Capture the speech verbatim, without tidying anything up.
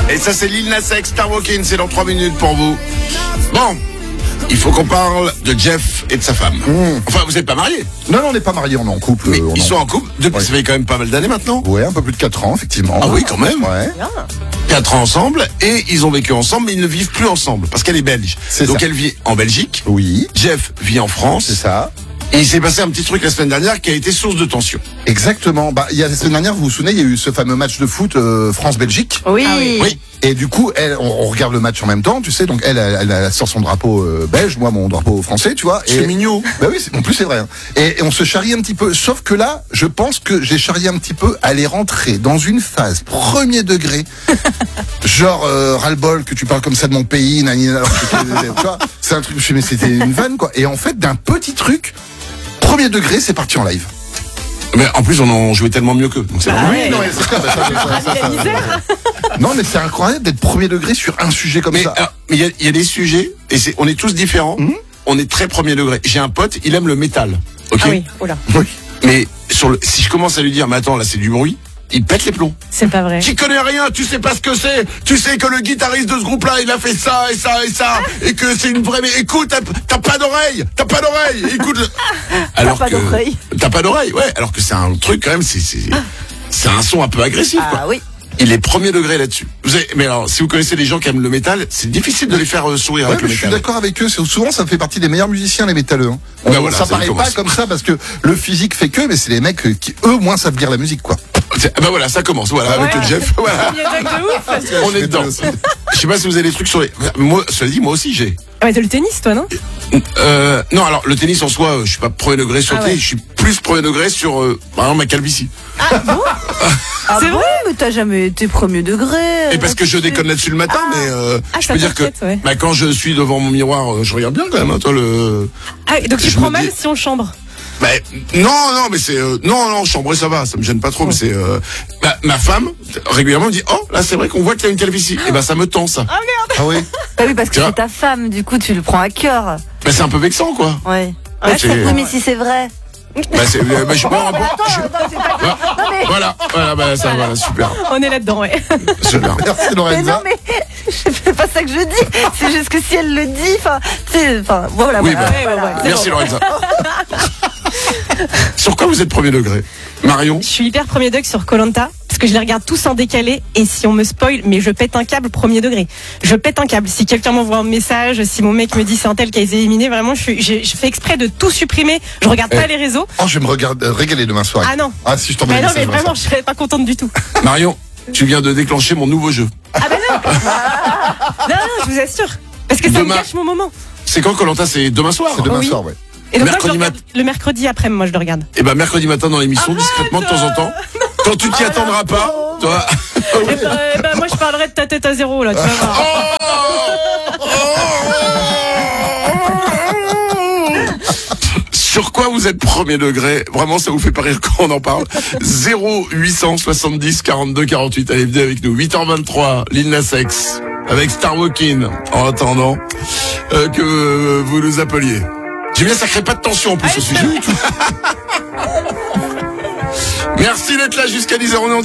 Et ça, c'est Lil Nas X, Star Walking, c'est dans trois minutes pour vous. Bon, il faut qu'on parle de Jeff et de sa femme. Mmh. Enfin, vous n'êtes pas mariés? Non, non, on n'est pas mariés, on est en couple. Mais on ils en... sont en couple depuis, ouais. Ça fait quand même pas mal d'années maintenant. Ouais, un peu plus de quatre ans, effectivement. Ah oui, quand même. Ouais. quatre ans ensemble, et ils ont vécu ensemble, mais ils ne vivent plus ensemble, parce qu'elle est belge. C'est Donc ça. elle vit en Belgique. Oui. Jeff vit en France. C'est ça. Et il s'est passé un petit truc la semaine dernière qui a été source de tension. Exactement. Bah, il y a la semaine dernière, vous vous souvenez, il y a eu ce fameux match de foot euh, France-Belgique. Oui. Ah oui. Oui. Et du coup, elle, on, on regarde le match en même temps, tu sais. Donc elle, elle, elle, elle sort son drapeau euh, belge, moi mon drapeau français, tu vois. C'est mignon. Bah oui, c'est, en plus c'est vrai. Hein. Et, et on se charrie un petit peu. Sauf que là, je pense que j'ai charrié un petit peu. Elle est rentrée dans une phase premier degré, genre euh, ras-le-bol que tu parles comme ça de mon pays, nani, alors que, tu vois. C'est un truc. Je sais, mais c'était une vanne quoi. Et en fait, d'un petit truc. Premier degré, c'est parti en live. Mais en plus, on en jouait tellement mieux qu'eux. Donc c'est Ah vraiment... ouais. Non, mais c'est clair, bah, ça, ça, ça, ça, ça, non, mais c'est incroyable d'être premier degré sur un sujet comme mais, ça. alors, mais il y a, y a des sujets, et c'est, on est tous différents. Mm-hmm. On est très premier degré. J'ai un pote, il aime le métal. Ok. Ah oui, oula. Oui. Mais sur le, si je commence à lui dire, mais attends, là, c'est du bruit, il pète les plombs. C'est pas vrai. Tu connais rien, tu sais pas ce que c'est. Tu sais que le guitariste de ce groupe-là, il a fait ça et ça et ça, et que c'est une vraie. Mais écoute, t'as, t'as pas d'oreille, t'as pas d'oreille. Écoute. Le... Alors t'as pas que d'oreille. T'as pas d'oreille, ouais. Alors que c'est un truc quand même, c'est c'est c'est un son un peu agressif, ah, quoi. Oui. Il est premier degré là-dessus. Vous avez, mais alors, si vous connaissez les gens qui aiment le métal, c'est difficile de les faire euh, sourire Ouais, avec mais le je suis métal. d'accord avec eux. C'est, souvent, ça fait partie des meilleurs musiciens, les métalleux. Hein. On, Ben voilà, ça ça paraît commence. pas comme ça parce que le physique fait que, mais c'est les mecs qui, eux, au moins, savent lire la musique, quoi. Ben voilà, ça commence. Voilà, avec ouais. le Jeff. Voilà. On est dedans. Je sais pas si vous avez des trucs sur les. Moi, cela dit, moi aussi j'ai. Ah ouais, t'as le tennis, toi, non? Euh, non, alors le tennis en soi, je suis pas premier degré sur ah le ouais. tennis, je suis plus premier degré sur, euh, par exemple, ma calvitie. Ah bon? Ah c'est bon, vrai? mais t'as jamais été premier degré. Et parce que je déconne là-dessus le matin, Ah. mais euh, Ah, je ça peux dire que t'inquiète, ouais. bah, quand je suis devant mon miroir, euh, je regarde bien quand même. Hein, toi le. Ah, donc tu Je prends me mal dis- si on chambre? Bah, non, non, mais c'est euh, non, non, chambré ça va, ça me gêne pas trop. Mais c'est euh, bah, ma femme régulièrement me dit oh là c'est vrai qu'on voit qu'il y a une calvitie. Et ben ça me tend ça. Ah merde! Ah oui. Bah oui, parce que Tu vois c'est ta femme, du coup, tu le prends à cœur. Bah, c'est un peu vexant quoi. Ouais. Ah, Ouais, c'est- oui, mais si c'est vrai. Bah, c'est, euh, bah, je suis pas en rapport. Attends, je- attends, c'est pas Voilà, Non, mais- voilà, voilà, bah, ça, voilà, super, On est là-dedans, ouais. super. Merci Mais Lorenza. non, mais c'est pas ça que je dis. C'est juste que si elle le dit, enfin, tu sais, enfin, voilà. Oui, voilà, bah, voilà. ouais, ouais. C'est Merci bon. Lorenza. Sur quoi vous êtes premier degré, Marion? Je suis hyper premier degré sur Koh-Lanta parce que je les regarde tous en décalé et si on me spoil, mais je pète un câble premier degré. Je pète un câble. Si quelqu'un m'envoie un message, si mon mec me dit c'est un tel qui a été éliminé, vraiment, je, suis, je, je fais exprès de tout supprimer. Je regarde Eh. pas les réseaux. Oh, je vais me regarder, euh, régaler demain soir. Ah non. Ah si je t'envoie Mais des non, mais messages, vraiment, je serais pas contente du tout. Marion, tu viens de déclencher mon nouveau jeu. Ah bah non. Non, non, je vous assure. Parce que ça Demain. me gâche mon moment. C'est quand Koh-Lanta? C'est demain soir. C'est demain Oui. soir, ouais. Et donc Mercredi moi, je le, regarde le mercredi après, moi je le regarde. Et ben mercredi matin dans l'émission, discrètement de temps en temps. Quand tu t'y attendras pas, toi. Eh ben, eh ben, moi je parlerai de ta tête à zéro là, tu vas voir. Sur quoi vous êtes premier degré? Vraiment, ça vous fait pas rire quand on en parle. zéro huit cent soixante-dix quarante-deux quarante-huit. Allez, venez avec nous. huit heures vingt-trois, Lil Nas X, avec Star Walking. En attendant euh, que euh, vous nous appeliez. J'aime bien, ça crée pas de tension en plus au sujet. Merci d'être là jusqu'à dix heures. On est en